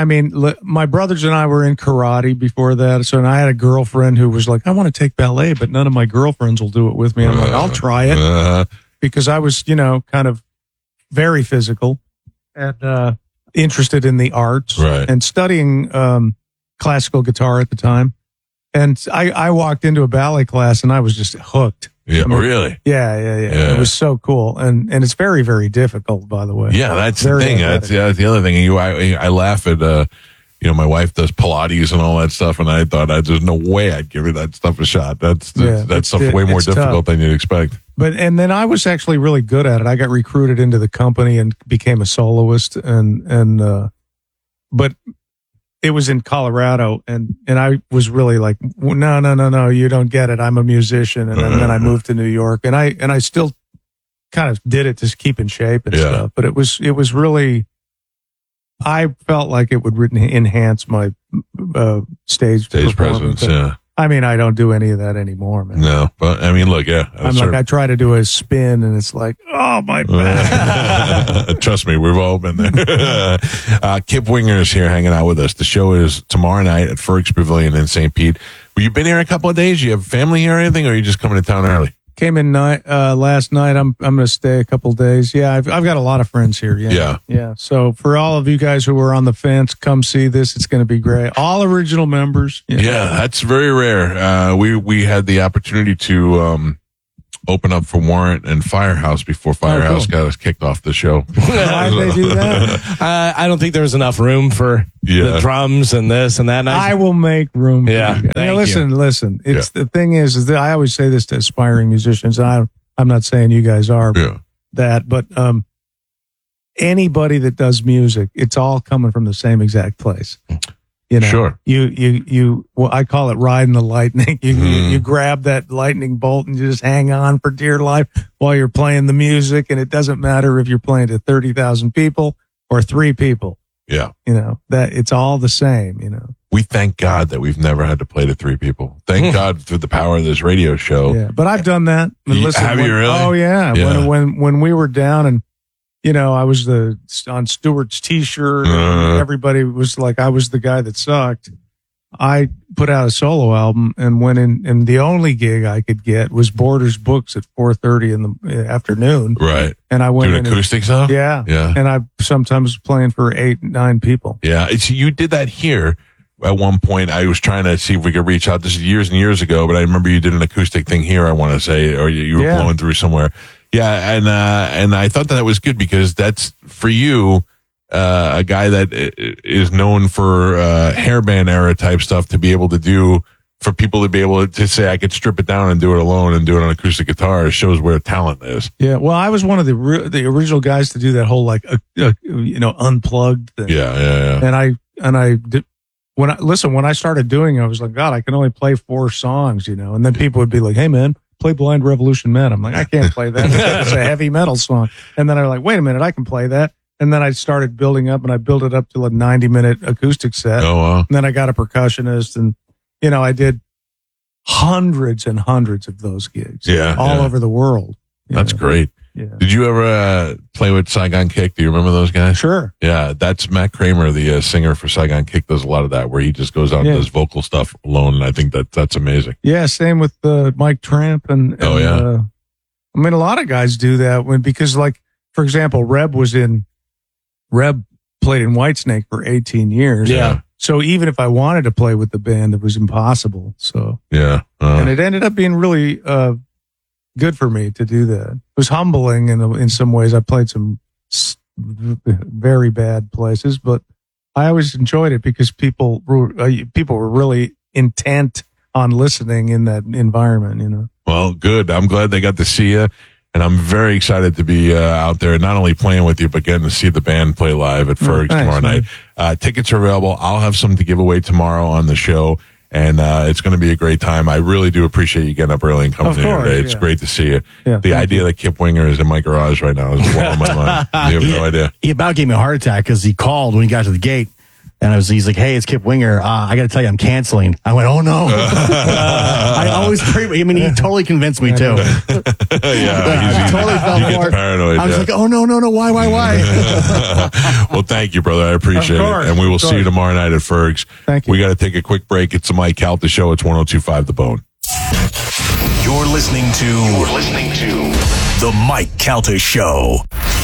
my brothers and I were in karate before that. So, and I had a girlfriend who was like, I want to take ballet, but none of my girlfriends will do it with me. I'm like, I'll try it. Because I was, you know, kind of very physical and interested in the arts and studying classical guitar at the time. And I walked into a ballet class and I was just hooked.
Yeah, really?
Yeah. It was so cool. And it's very, very difficult, by the way.
Yeah, that's the thing. That's the other thing. I laugh at, you know, my wife does Pilates and all that stuff, and I thought there's no way I'd give her that stuff a shot. That's stuff way more difficult than you'd expect.
And then I was actually really good at it. I got recruited into the company and became a soloist, but it was in Colorado, and I was really like, no, you don't get it. I'm a musician, and then I moved to New York, and I still kind of did it to keep in shape and stuff. But it was really, I felt like it would enhance my stage
presence. Yeah.
I mean, I don't do any of that anymore, man.
No, but I mean, look, yeah.
I try to do a spin, and it's like, oh my back.
Trust me, we've all been there. Kip Winger is here hanging out with us. The show is tomorrow night at Ferg's Pavilion in St. Pete. Well, you've been here a couple of days. You have family here or anything, or are you just coming to town early?
Came in last night. I'm going to stay a couple of days. Yeah, I've got a lot of friends here. Yeah. So for all of you guys who are on the fence, come see this. It's going to be great. All original members.
Yeah, that's very rare. We had the opportunity to open up for Warrant and Firehouse before Firehouse got us kicked off the show.
Why did they do that?
I don't think there was enough room for the drums and this and that. And
I will make room.
Yeah.
For you. Listen. It's the thing is that I always say this to aspiring musicians. And I'm not saying you guys are that, but anybody that does music, it's all coming from the same exact place. You know,
sure.
Well, I call it riding the lightning. You grab that lightning bolt and you just hang on for dear life while you're playing the music. And it doesn't matter if you're playing to 30,000 people or 3 people.
Yeah.
You know, that it's all the same, you know.
We thank God that we've never had to play to 3 people. Thank God through the power of this radio show.
Yeah. But I've done that.
Have you really?
Oh yeah. When we were down and, you know, I was on Stewart's t-shirt. And everybody was like, I was the guy that sucked. I put out a solo album and went in, and the only gig I could get was Borders Books at 4:30 in the afternoon.
Right.
And I went
doing acoustic stuff.
Yeah. And I sometimes playing for 8, 9 people.
Yeah. You did that here. At one point, I was trying to see if we could reach out. This is years and years ago, but I remember you did an acoustic thing here, I want to say, or you were blowing through somewhere. Yeah, and I thought that was good because that's for you, a guy that is known for hairband era type stuff to be able to do, for people to be able to say I could strip it down and do it alone and do it on acoustic guitar. It shows where talent is.
Yeah, well, I was one of the original guys to do that whole like unplugged thing.
Yeah.
And I did. When I started doing it, I was like, God, I can only play 4 songs, you know. And then people would be like, hey man, play Blind Revolution Man. I'm like, I can't play that. It's a heavy metal song. And then I was like, wait a minute, I can play that. And then I started building up, and I built it up to a 90-minute acoustic set.
Oh, wow.
And then I got a percussionist, and, you know, I did hundreds and hundreds of those gigs. All over the world.
That's great.
Yeah.
Did you ever play with Saigon Kick? Do you remember those guys?
Sure.
Yeah, that's Matt Kramer, the singer for Saigon Kick, does a lot of that, where he just goes out and does vocal stuff alone, and I think that's amazing.
Yeah, same with Mike Tramp and I mean, a lot of guys do that because, like, for example, Reb played in Whitesnake for 18 years.
Yeah.
So even if I wanted to play with the band, it was impossible. So and it ended up being really good for me to do that. It was humbling in some ways. I played some very bad places, but I always enjoyed it because people were really intent on listening in that environment, you know.
Well, good. I'm glad they got to see you, and I'm very excited to be out there, not only playing with you, but getting to see the band play live at Ferg's tomorrow night. Tickets are available. I'll have some to give away tomorrow on the show. And it's going to be a great time. I really do appreciate you getting up early and coming here today. It's great to see you.
Yeah,
the idea that Kip Winger is in my garage right now is blowing my mind. You have no idea.
He about gave me a heart attack because he called when he got to the gate. And he's like, hey, it's Kip Winger. I got to tell you, I'm canceling. I went, oh, no. I always pray. I mean, he totally convinced me, too.
I
totally fell for it.
Paranoid.
I was like, oh, no. Why?
Well, thank you, brother. I appreciate it. And we will see you tomorrow night at Ferg's.
Thank you.
We got to take a quick break. It's the Mike Calta Show. It's 102.5 The Bone.
You're listening to The Mike Calta Show.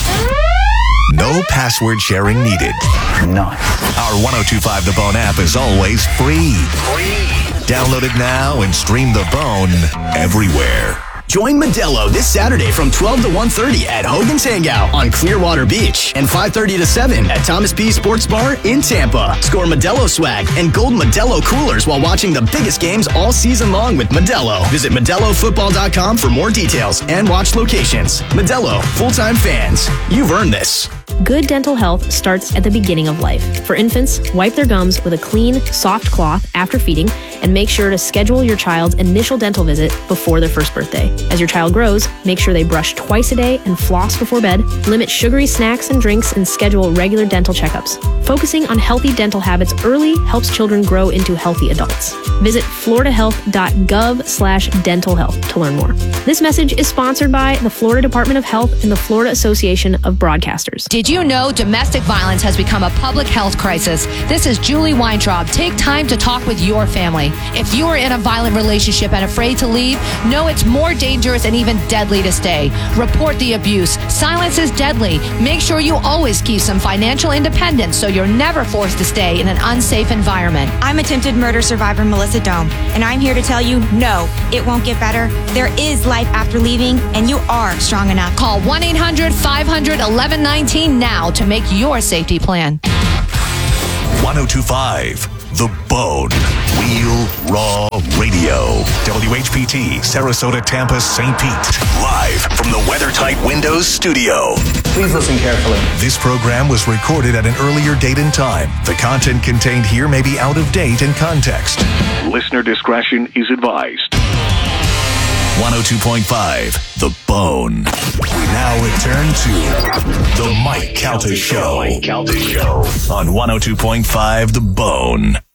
No password sharing needed. None. Our 102.5 The Bone app is always free. Download it now and stream The Bone everywhere.
Join Modelo this Saturday from 12 to 1:30 at Hogan's Hangout on Clearwater Beach and 5:30 to 7 at Thomas P. Sports Bar in Tampa. Score Modelo swag and gold Modelo coolers while watching the biggest games all season long with Modelo. Visit ModeloFootball.com for more details and watch locations. Modelo, full-time fans. You've earned this.
Good dental health starts at the beginning of life. For infants, wipe their gums with a clean, soft cloth after feeding, and make sure to schedule your child's initial dental visit before their first birthday. As your child grows, make sure they brush twice a day and floss before bed, limit sugary snacks and drinks, and schedule regular dental checkups. Focusing on healthy dental habits early helps children grow into healthy adults. Visit floridahealth.gov/dental health to learn more. This message is sponsored by the Florida Department of Health and the Florida Association of Broadcasters.
Did you know domestic violence has become a public health crisis? This is Julie Weintraub. Take time to talk with your family. If you are in a violent relationship and afraid to leave, know it's more dangerous and even deadly to stay. Report the abuse. Silence is deadly. Make sure you always keep some financial independence so you're never forced to stay in an unsafe environment.
I'm attempted murder survivor Melissa Dome, and I'm here to tell you, no, it won't get better. There is life after leaving, and you are strong enough.
Call 1-800-500-1119 now to make your safety plan.
1025 The Bone. Real Raw Radio. WHPT, Sarasota, Tampa, St. Pete. Live from the WeatherTight Windows studio.
Please listen carefully.
This program was recorded at an earlier date and time. The content contained here may be out of date and context. Listener discretion is advised. 102.5 The Bone. We now return to The Mike Calta Show. On 102.5 The Bone.